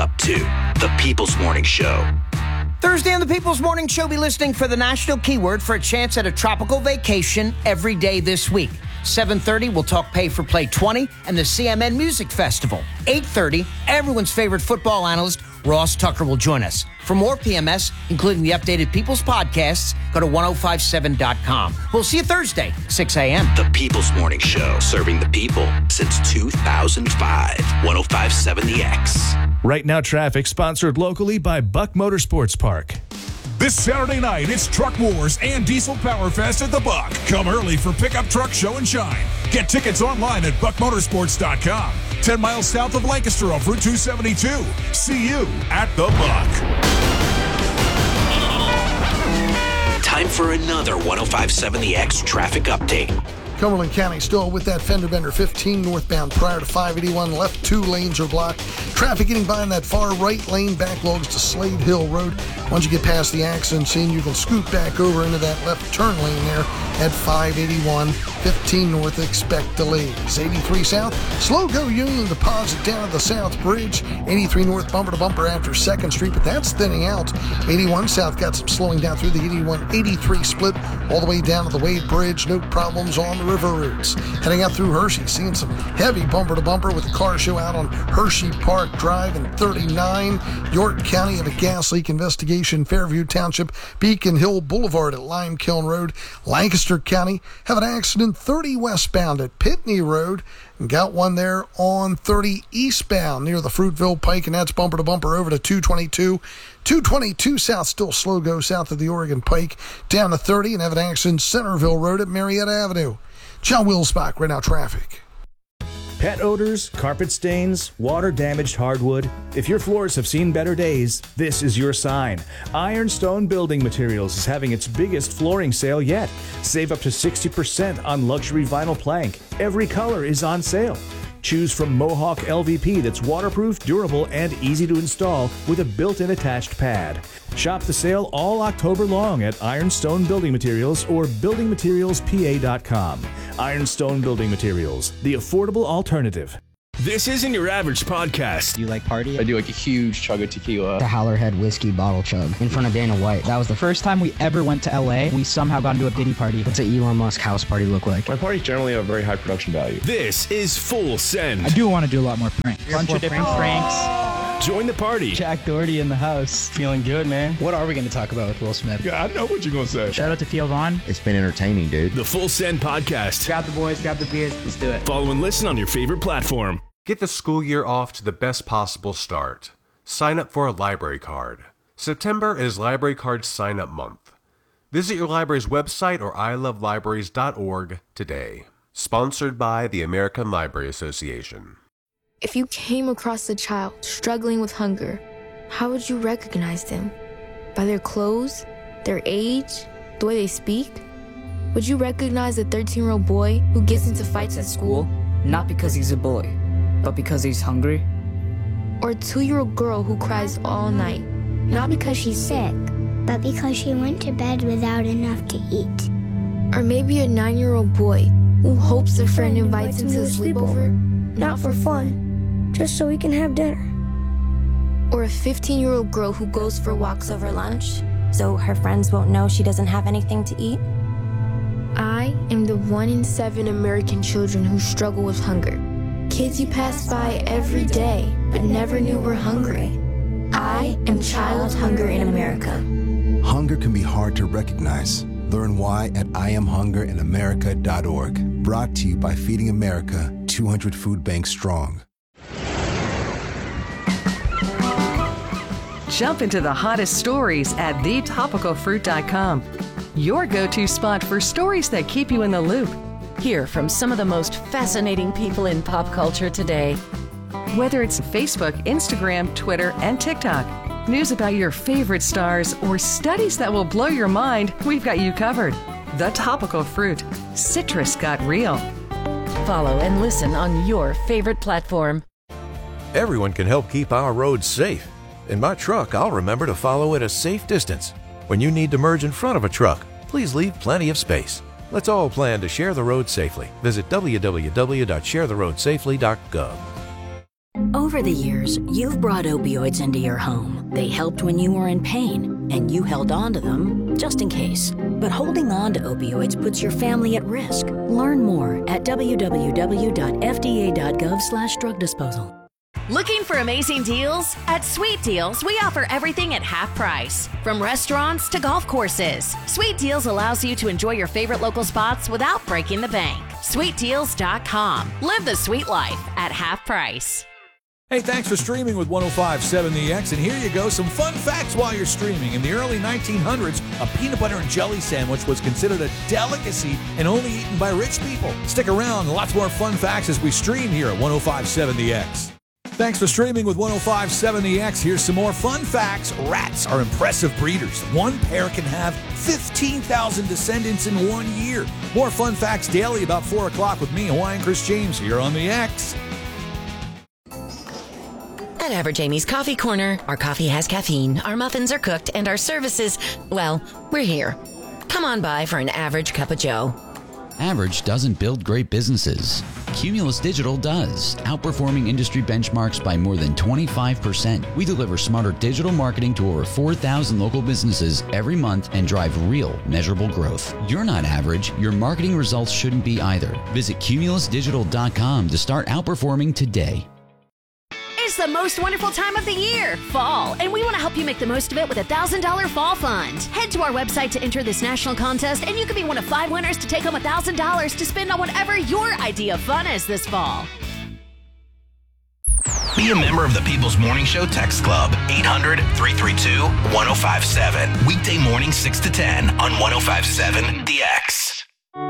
up to. The People's Morning Show. Thursday on the People's Morning Show, be listening for the national keyword for a chance at a tropical vacation every day this week. 7:30, we'll talk Pay for Play 20 and the CMN Music Festival. 8:30, everyone's favorite football analyst, Ross Tucker, will join us. For more PMS, including the updated People's Podcasts, go to 1057.com. We'll see you Thursday, 6 a.m. The People's Morning Show, serving the people since 2005. 1057 The X. Right Now Traffic, sponsored locally by Buck Motorsports Park. This Saturday night, it's Truck Wars and Diesel Power Fest at the Buck. Come early for Pickup Truck Show and Shine. Get tickets online at buckmotorsports.com. 10 miles south of Lancaster off Route 272. See you at the Buck. Time for another 1057 The X traffic update. Cumberland County still with that fender bender 15 northbound prior to 581. Left 2 lanes are blocked. Traffic getting by in that far right lane backlogs to Slade Hill Road. Once you get past the accident scene, you can scoot back over into that left turn lane there at 581. 15 north, expect delays. 83 south, slow go Union Deposit down at the South Bridge. 83 north, bumper to bumper after 2nd Street, but that's thinning out. 81 south got some slowing down through the 81-83 split all the way down to the Wade Bridge. No problems on the river routes. Heading out through Hershey, seeing some heavy bumper to bumper with the car show out on Hershey Park Drive and 39. York County of a gas leak investigation. Fairview Township, Beacon Hill Boulevard at Lime Kiln Road. Lancaster County have an accident 30 westbound at Pitney Road. And got one there on 30 eastbound near the Fruitville Pike, and that's bumper to bumper over to 222. 222 south, still slow go south of the Oregon Pike, down to 30, and have an accident Centerville Road at Marietta Avenue. John Wilsbach, Right Now Traffic. Pet odors, carpet stains, water-damaged hardwood. If your floors have seen better days, this is your sign. Ironstone Building Materials is having its biggest flooring sale yet. Save up to 60% on luxury vinyl plank. Every color is on sale. Choose from Mohawk LVP that's waterproof, durable, and easy to install with a built-in attached pad. Shop the sale all October long at Ironstone Building Materials or buildingmaterialspa.com. Ironstone Building Materials, the affordable alternative. This isn't your average podcast. Do you like party? I do like a huge chug of tequila. The Howlerhead whiskey bottle chug in front of Dana White. That was the first time we ever went to LA. We somehow got into a Diddy party. What's an Elon Musk house party look like? My parties generally have very high production value. This is Full Send. I do want to do a lot more pranks. Bunch of different pranks. Join the party. Jack Doherty in the house. Feeling good, man. What are we going to talk about with Will Smith? Yeah, I know what you're going to say. Shout out to Theo Vaughn. It's been entertaining, dude. The Full Send Podcast. Grab the boys, grab the beers. Let's do it. Follow and listen on your favorite platform. Get the school year off to the best possible start. Sign up for a library card. September is Library Card Sign Up Month. Visit your library's website or ilovelibraries.org today. Sponsored by the American Library Association. If you came across a child struggling with hunger, how would you recognize them? By their clothes, their age, the way they speak? Would you recognize a 13-year-old boy who gets into fights at school? Not because he's a boy, but because he's hungry? Or a 2-year-old girl who cries all night, not because she's sick, but because she went to bed without enough to eat? Or maybe a 9-year-old boy who hopes a friend invites him to a sleepover, not for fun, just so he can have dinner. Or a 15-year-old girl who goes for walks over lunch, so her friends won't know she doesn't have anything to eat? I am the 1 in 7 American children who struggle with hunger. Kids you pass by every day, but never knew were hungry. I am Child Hunger in America. Hunger can be hard to recognize. Learn why at IamHungerInAmerica.org. Brought to you by Feeding America, 200 food banks strong. Jump into the hottest stories at thetopicalfruit.com. Your go-to spot for stories that keep you in the loop. Hear from some of the most fascinating people in pop culture today. Whether it's Facebook, Instagram, Twitter, and TikTok, news about your favorite stars, or studies that will blow your mind, we've got you covered. The Topical Fruit. Citrus got real. Follow and listen on your favorite platform. Everyone can help keep our roads safe. In my truck, I'll remember to follow at a safe distance. When you need to merge in front of a truck, please leave plenty of space. Let's all plan to share the road safely. Visit www.sharetheroadsafely.gov. Oh, Over the years, you've brought opioids into your home. They helped when you were in pain, and you held on to them just in case. But holding on to opioids puts your family at risk. Learn more at www.fda.gov/drug disposal. Looking for amazing deals? At Sweet Deals, we offer everything at half price. From restaurants to golf courses, Sweet Deals allows you to enjoy your favorite local spots without breaking the bank. SweetDeals.com. Live the sweet life at half price. Hey, thanks for streaming with 105.7 The X, and here you go, some fun facts while you're streaming. In the early 1900s, a peanut butter and jelly sandwich was considered a delicacy and only eaten by rich people. Stick around, lots more fun facts as we stream here at 105.7 The X. Thanks for streaming with 105.7 The X. Here's some more fun facts. Rats are impressive breeders. One pair can have 15,000 descendants in 1 year. More fun facts daily about 4 o'clock with me, Hawaiian Chris James, here on The X. At Average Amy's Coffee Corner, our coffee has caffeine, our muffins are cooked, and our services, well, we're here. Come on by for an average cup of joe. Average doesn't build great businesses. Cumulus Digital does, outperforming industry benchmarks by more than 25%. We deliver smarter digital marketing to over 4,000 local businesses every month and drive real, measurable growth. You're not average. Your marketing results shouldn't be either. Visit cumulusdigital.com to start outperforming today. It's the most wonderful time of the year, fall, and we want to help you make the most of it with a $1,000 fall fund. Head to our website to enter this national contest, and you could be one of 5 winners to take home $1,000 to spend on whatever your idea of fun is this fall. Be a member of the People's Morning Show Text Club, 800-332-1057. Weekday morning 6 to 10 on 105.7 The X.